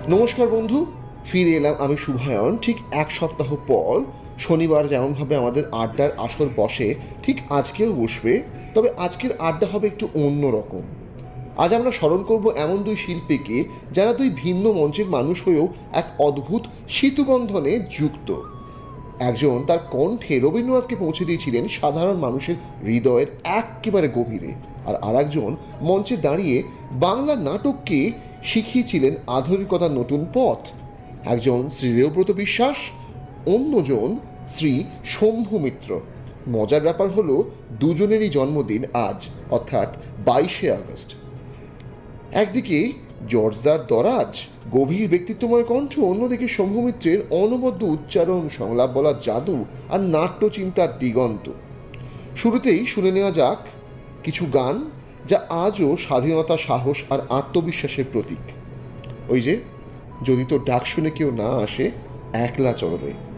নমস্কার বন্ধু, ফিরে এলাম আমি শুভায়ন। ঠিক এক সপ্তাহ পর শনিবার যেমনভাবে আমাদের আড্ডার আসর বসে, ঠিক আজকেও বসবে। তবে আজকের আড্ডা হবে একটু অন্য রকম। আজ আমরা স্মরণ করব এমন দুই শিল্পীকে যারা দুই ভিন্ন মঞ্চের মানুষ হয়েও এক অদ্ভুত সেতুবন্ধনে যুক্ত। একজন তার কণ্ঠে রবীন্দ্রনাথকে পৌঁছে দিয়েছিলেন সাধারণ মানুষের হৃদয়ের একেবারে গভীরে, আর আরেকজন মঞ্চে দাঁড়িয়ে বাংলা নাটককে শিখিয়েছিলেন আধুনিকতার নতুন পথ। একজন শ্রী দেবব্রত বিশ্বাস, অন্যজন শ্রী শম্ভু মিত্র। মজার ব্যাপার হলো দুজনেরই জন্মদিন আজ, অর্থাৎ 22শে আগস্ট। একদিকে জর্জদার দরাজ, গভীর ব্যক্তিত্বময় কণ্ঠ, অন্যদিকে শম্ভু মিত্রের অনবদ্য উচ্চারণ, সংলাপ বলার জাদু আর নাট্যচিন্তার দিগন্ত। শুরুতেই শুনে নেওয়া যাক কিছু গান যা আজও স্বাধীনতা, সাহস আর আত্মবিশ্বাসের প্রতীক। ওই যে, যদি তোর ডাক শুনে কেউ না আসে, একলা চলবে।